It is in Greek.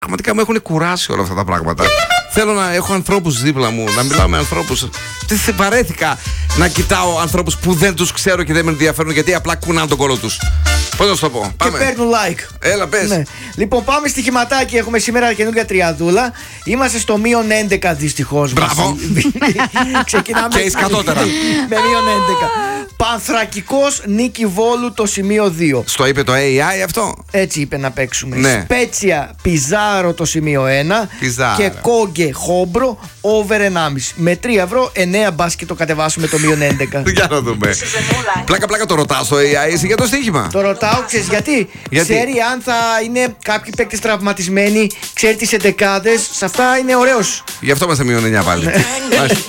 Πραγματικά με έχουν κουράσει όλα αυτά τα πράγματα. Θέλω να έχω ανθρώπους δίπλα μου, να μιλάω με ανθρώπους. Βαρέθηκα να κοιτάω ανθρώπους που δεν τους ξέρω και δεν με ενδιαφέρουν γιατί απλά κουνάνε τον κόλο τους. Πώς να σου το πω, πάμε. Και παίρνουν like. Έλα, πες. Ναι. Λοιπόν, πάμε στοιχηματάκι. Έχουμε σήμερα καινούργια τριαδούλα. Είμαστε στο μείον 11 δυστυχώς. Μπράβο. Ξεκινάμε. Και εις κατώτερα. Με μείον 11. Πανθρακικός Νίκη Βόλου το σημείο 2. Στο είπε το AI αυτό. Έτσι είπε να παίξουμε. Ναι. Σπέτσια Πιζάρο το σημείο 1. Πιζάρο. Και Κόγκε Χόμπρο over 1,5. Με 3 ευρώ 9 μπάσκετ το κατεβάσουμε το μείον 11. Για να δούμε. Πλάκα το ρωτάς το AI εσύ για το στοίχημα. Το ρωτάω, ξέρεις γιατί. Ξέρει αν θα είναι κάποιοι παίκτες τραυματισμένοι, ξέρει τις εντεκάδες. Σε αυτά είναι ωραίος. Γι' αυτό είμαστε μείον 9 πάλι.